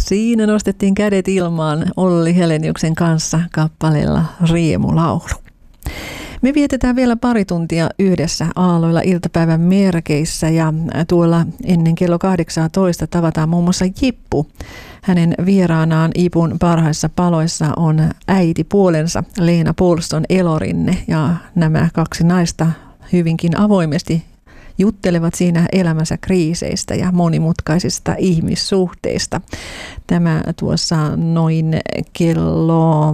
Siinä nostettiin kädet ilmaan Olli Heleniuksen kanssa kappaleella Riemulaulu. Me vietetään vielä pari tuntia yhdessä aalloilla iltapäivän merkeissä ja tuolla ennen kello 18 tavataan muun muassa Jippu. Hänen vieraanaan Ipun parhaissa paloissa on äiti puolensa Leena Paulston Elorinne ja nämä kaksi naista hyvinkin avoimesti juttelevat siinä elämänsä kriiseistä ja monimutkaisista ihmissuhteista. Tämä tuossa noin kello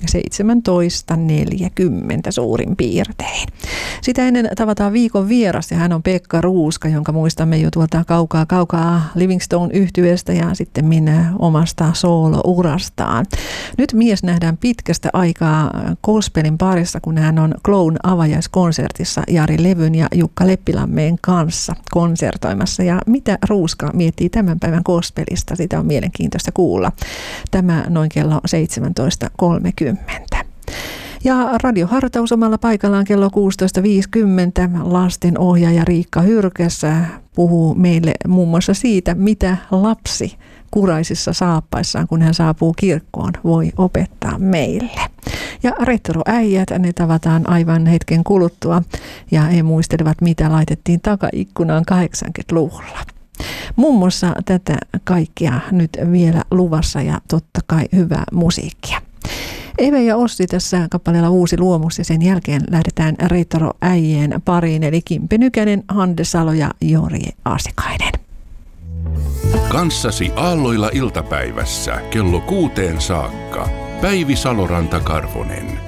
17.40 suurin piirtein. Sitä ennen tavataan viikon vieras ja hän on Pekka Ruuska, jonka muistamme jo tuolta kaukaa Livingstone-yhtyeestä ja sitten minä omasta soolo-urastaan. Nyt mies nähdään pitkästä aikaa gospelin parissa, kun hän on Clown avajaiskonsertissa Jari Levyn ja Jukka Leppilammeen kanssa konsertoimassa. Ja mitä Ruuska miettii tämän päivän gospelista, sitä on mielenkiintoista kuulla. Tämä noin kello 17.30. Ja radiohartaus omalla paikallaan kello 16.50. Lasten ohjaaja Riikka Hyrkässä puhuu meille muun muassa siitä, mitä lapsi kuraisissa saappaissaan, kun hän saapuu kirkkoon, voi opettaa meille. Ja retroäijät, ne tavataan aivan hetken kuluttua ja he muistelevat, mitä laitettiin takaikkunaan 80-luvulla. Muun muassa tätä kaikkea nyt vielä luvassa ja totta kai hyvää musiikkia. Eve ja Ossi tässä kappaleella Uusi luomus ja sen jälkeen lähdetään retroäijien pariin, eli Kimpe Nykänen, Hande Salo ja Jori Asikainen. Kanssasi aalloilla iltapäivässä kello 6 saakka. Päivi Saloranta-Karvonen.